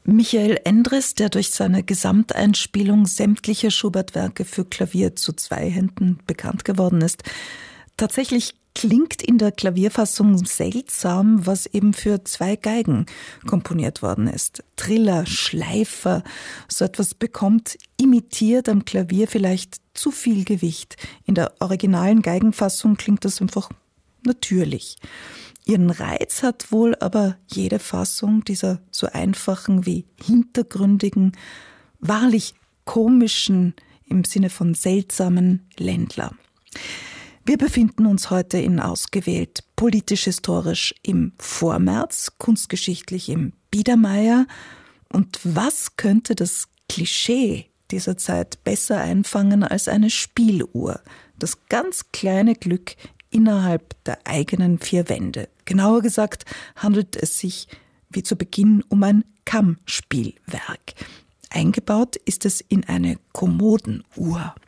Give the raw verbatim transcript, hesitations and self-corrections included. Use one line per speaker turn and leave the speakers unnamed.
Michael Endres, der durch seine Gesamteinspielung sämtlicher Schubert-Werke für Klavier zu zwei Händen bekannt geworden ist. Tatsächlich klingt in der Klavierfassung seltsam, was eben für zwei Geigen komponiert worden ist. Triller, Schleifer, so etwas bekommt imitiert am Klavier vielleicht zu viel Gewicht. In der originalen Geigenfassung klingt das einfach natürlich. Ihren Reiz hat wohl aber jede Fassung dieser so einfachen wie hintergründigen, wahrlich komischen, im Sinne von seltsamen Ländler. Wir befinden uns heute in ausgewählt politisch-historisch im Vormärz, kunstgeschichtlich im Biedermeier. Und was könnte das Klischee dieser Zeit besser einfangen als eine Spieluhr? Das ganz kleine Glück innerhalb der eigenen vier Wände. Genauer gesagt handelt es sich wie zu Beginn um ein Kammspielwerk. Eingebaut ist es in eine Kommodenuhr.